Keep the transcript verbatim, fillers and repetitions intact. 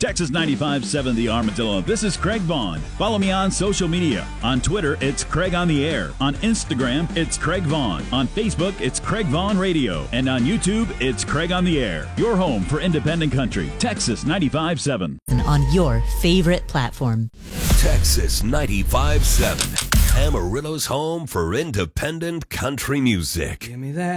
Texas ninety-five point seven The Armadillo. This is Craig Vaughn. Follow me on social media. On Twitter, it's Craig on the Air. On Instagram, it's Craig Vaughn. On Facebook, it's Craig Vaughn Radio. And on YouTube, it's Craig on the Air. Your home for independent country. Texas ninety-five point seven. On your favorite platform. Texas ninety-five point seven. Amarillo's home for independent country music. Give me that.